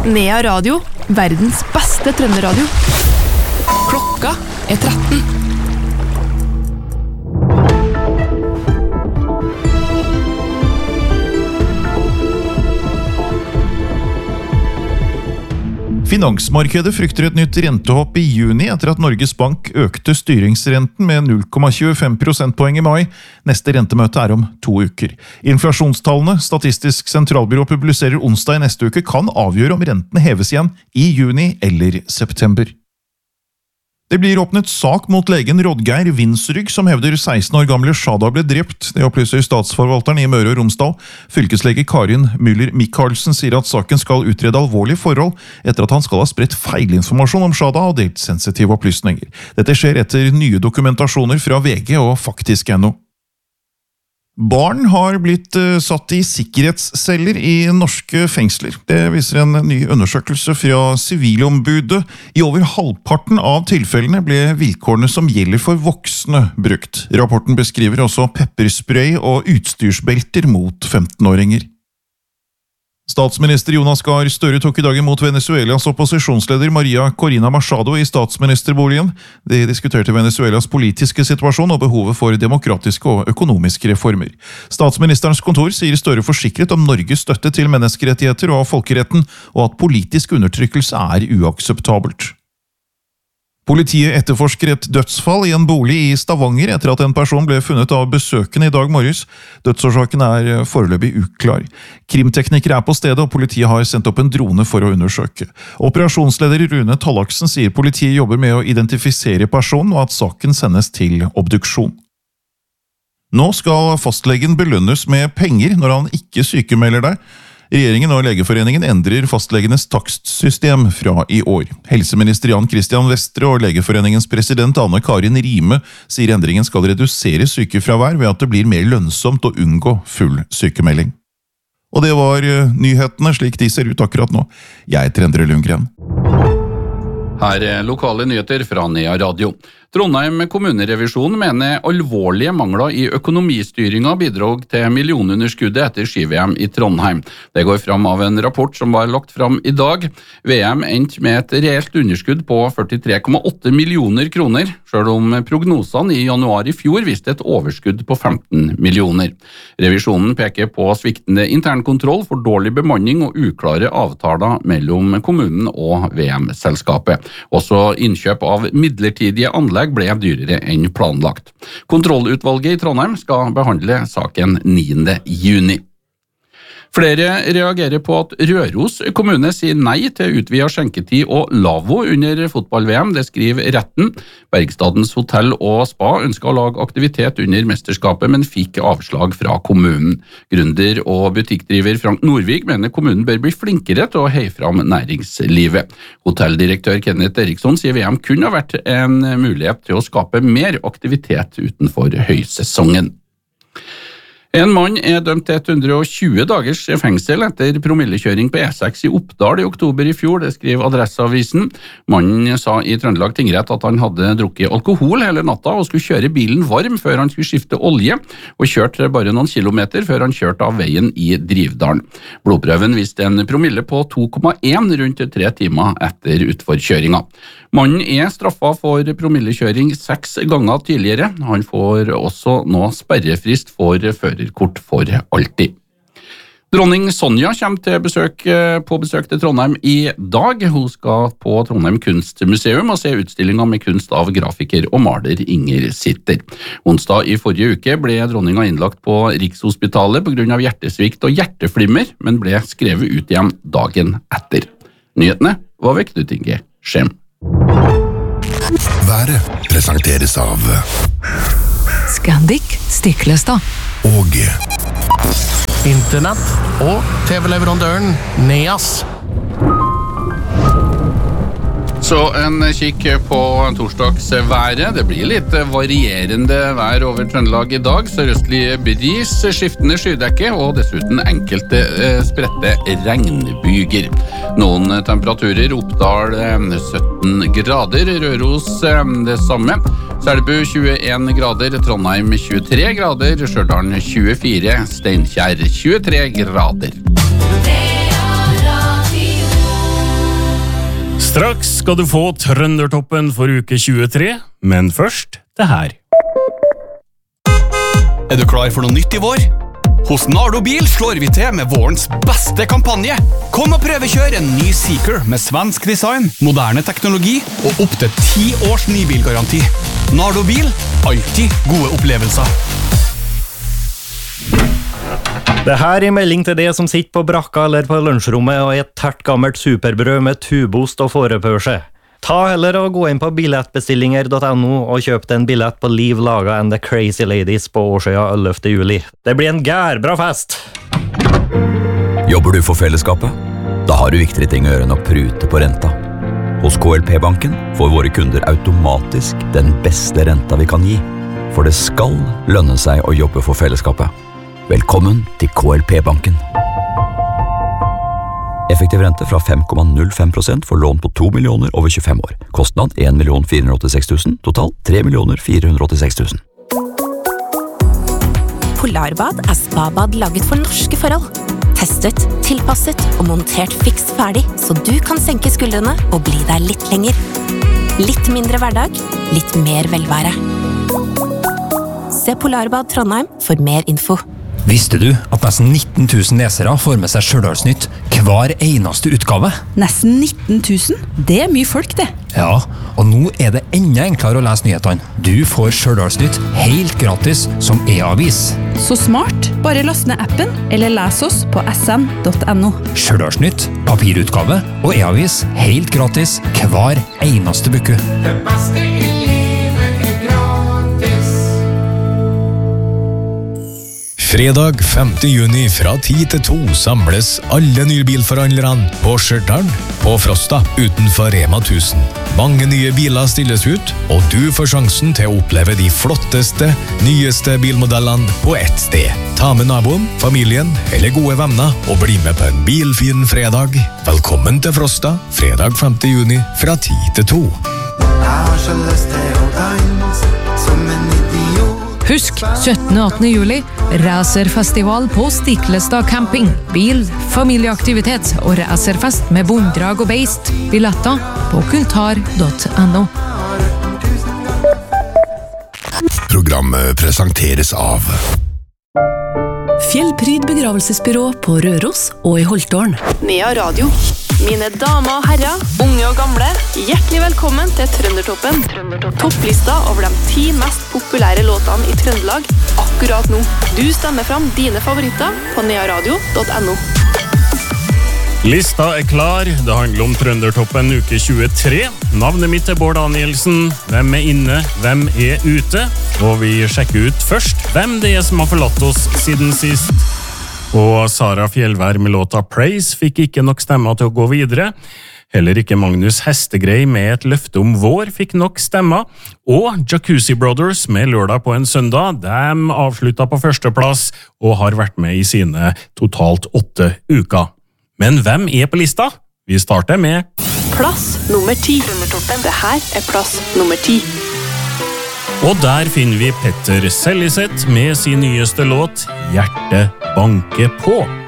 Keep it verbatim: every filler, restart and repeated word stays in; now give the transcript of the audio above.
Nea Radio, verdens beste trønderadio. Klokka er tretten. Finansmarkedet frykter et nytt rentehopp i juni etter at Norges Bank økte styringsrenten med null komma tjuefem prosentpoeng i mai. Neste rentemøte er om to uker. Inflasjonstallene Statistisk sentralbyrå publiserer onsdag i neste uke kan avgjøre om renten heves igjen i juni eller september. Det blir åpnet sak mot legen Rodgeir Vinsrygg, som hevder seksten år gamle Shada ble drept. Det opplyser statsforvalteren i Møre og Romsdal. Fylkeslege Karin Müller Mikhalsen sier at saken skal utrede alvorlige forhold etter at han skal ha spredt feilinformasjon om Shada og delt sensitive opplysninger. Dette skjer etter nye dokumentasjoner fra V G og faktisk punktum no. Barn har blitt satt i sikkerhetsceller i norske fengsler. Det viser en ny undersøkelse fra Sivilombudet. I over halvparten av tilfellene ble vilkårene som gjelder for voksne brukt. Rapporten beskriver også pepperspray og utstyrsbelter mot femtenåringer. Statsminister Jonas Gahr Støre tok i dag imot Venezuelas opposisjonsleder Maria Corina Machado i statsministerboligen. De diskuterte Venezuelas politiske situasjon og behovet for demokratiske og økonomiske reformer. Statsministerens kontor sier Støre forsikret om Norges støtte til menneskerettigheter og folkeretten, og at politisk undertrykkelse er uakseptabelt. Politiet etterforsker et dødsfall i en bolig i Stavanger etter at en person ble funnet av besøkende i dag morges. Dødsårsaken er foreløpig uklar. Krimteknikere er på stedet, og politiet har sendt opp en drone for å undersøke. Operasjonsleder Rune Tallaksen sier politiet jobber med å identifisere personen, og at saken sendes til obduksjon. Nå skal fastlegen belønnes med penger når han ikke sykemelder deg. Regjeringen og Legeforeningen endrer fastlegenes takstsystem fra i år. Helseminister Jan Christian Vestre og Legeforeningens president Anne Karin Rime sier endringen skal redusere sykefravær ved at det blir mer lønnsomt å unngå full sykemelding. Og det var nyhetene slik de ser ut akkurat nå. Jeg heter Endre Lundgren. Her er lokale nyheter fra Nea Radio. Trondheim kommunerevisjon mener alvorlige mangler i økonomistyringen bidrog til millionunderskuddet etter ski-V M i Trondheim. Det går fram av en rapport som var lagt fram i dag. V M endte med et reelt underskudd på førtitre komma åtte millioner kroner, selv om prognosene i januar i fjor viste et overskudd på femten millioner. Revisjonen peker på sviktende internkontroll, for dårlig bemanning og uklare avtaler mellom kommunen og V M-selskapet. Også innkjøp av midlertidige anlegg ble dyrere enn planlagt. Kontrollutvalget i Trondheim skal behandle saken niende juni. Flere reagerer på at Røros kommune sier nei til utvidet skjenketid og lavvo under fotball-V M, det skriver retten. Bergstadens hotell og spa ønsket å lage aktivitet under mesterskapet, men fikk avslag fra kommunen. Gründer og butikkdriver Frank Norvik mener kommunen bør bli flinkere til å heie fram næringslivet. Hotelldirektør Kenneth Eriksson sier V M kunne ha vært en mulighet til å skape mer aktivitet utenfor høysesongen. En mann er dømt til hundre og tjue dagers fengsel etter promillekjøring på E seks i Oppdal i oktober i fjor, det skriver Adresseavisen. Mannen sa i Trøndelag tingrett at han hadde drukket alkohol hele natta og skulle kjøre bilen varm før han skulle skifte olje, og kjørte bare noen kilometer før han kjørte av veien i Drivdalen. Blodprøven viste en promille på to komma én rundt tre timer etter utforkjøringa. Mannen er straffet for promillekjøring seks ganger tidligere. Han får også nå sperrefrist for førerkort for alltid. Dronning Sonja kommer til besøk, på besøk til Trondheim i dag. Hun skal på Trondheim Kunstmuseum og se utstillinger med kunst av grafiker og maler Inger Sitter. Onsdag i forrige uke ble dronninga innlagt på Rikshospitalet på grunn av hjertesvikt og hjerteflimmer, men ble skrevet ut igjen dagen etter. Nyhetene var ved Knut Inge Skjem. Været presenteres av Scandic Stiklestad og Internett og T V-leverandøren Neas. Så en kikk på torsdagsværet. Det blir litt varierende vær over Trøndelag i dag. Sørøstlig bris, skiftende skydekke og dessuten enkelte eh, spredte regnbyger. Noen temperaturer, Oppdal sytten grader, Røros det samme. Selbu tjueen grader, Trondheim tjuetre grader, Stjørdal tjuefire, Steinkjer tjuetre grader. Straks skal du få Trøndertoppen for uke tjuetre, men først det her. Er du klar for noe nytt i vår? Hos Nardo Bil slår vi til med vårens beste kampanje. Kom og prøvekjør en ny Seeker med svensk design, moderne teknologi og opp til ti års nybilgaranti. Nardo Bil, alltid gode opplevelser. Det her er melding til det som sitter på brakka eller på lunsjrommet og et tært gammelt superbrød med tubost og fårepørse. Ta heller og gå inn på billettbestillinger punktum no og kjøp en billett på Liv Laga and the Crazy Ladies på Årsøya ellevte juli. Det blir en gærbra fest! Jobber du for fellesskapet? Da har du viktigere ting å gjøre enn å prute på renta. Hos K L P-banken får våre kunder automatisk den beste renta vi kan gi. For det skal lønne seg å jobbe for fellesskapet. Velkommen til K L P-banken. Effektiv rente fra fem komma null fem prosent for lån på to millioner over tjuefem år. Kostnad en million fire hundre åttiseks tusen, totalt tre millioner fire hundre åttiseks tusen. Polarbad er spabad laget for norske forhold. Testet, tilpasset og montert fiks ferdig, så du kan senke skuldrene og bli der litt lenger. Litt mindre hverdag, litt mer velvære. Se Polarbad Trondheim for mer info. Visste du at nesten nitten tusen lesere får med seg Stjørdalsnytt hver eneste utgave? Nesten nitten tusen? Det er mye folk, det. Ja, og nå er det enda enklere å lese nyhetene. Du får Stjørdalsnytt helt gratis som e-avis. Så smart. Bare last ned appen, eller les oss på s n punktum no. Stjørdalsnytt, papirutgave og e-avis helt gratis hver eneste bukke. Det beste i livet er gratis. Fredag femte juni fra ti til to samles alle nybilforhandlerne på Stjørdal på Frosta utenfor Rema tusen. Mange nye biler stilles ut, og du får sjansen til å oppleve de flotteste, nyeste bilmodellene på ett sted. Ta med naboen, familien eller gode venner og bli med på en bilfin fredag. Velkommen til Frosta, fredag femte juni fra ti til to. Jeg har så lyst til å danse som en idiot. Husk syttende og åttende juli, racerfestival på Stiklestad camping. Bil, familieaktivitet og racerfest med bonddrag og beist. Billetter på kultar punktum no. Programmet presenteres av Fjellpryd begravelsesbyrå på Røros og i Holtårn. Nea Radio. Mine damer og herrer, unge og gamle, hjertelig velkommen til Trøndertoppen. Topplista over de ti mest populære låtene i Trøndelag akkurat nå. Du stemmer fram dine favoritter på nea radio punktum no. Lista er klar. Det handler om Trøndertoppen uke tjuetre. Navnet mitt er Bård Danielsen. Hvem er inne? Hvem er ute? Og vi sjekker ut først hvem det er som har forlatt oss siden sist. Og Sara Fjellvær med låta Praise fikk ikke nok stemmer til å gå videre. Heller ikke Magnus Hestegrei med et løfte om vår fikk nok stemmer. Og Jacuzzi Brothers med Lørdag på en søndag, de avsluttet på førsteplass og har vært med i sine totalt åtte uker. Men hvem er på lista? Vi starter med Plass nummer ti. Det her er plass nummer ti. Og der finner vi Petter Selliseth med sin nyeste låt Hjerte banke på.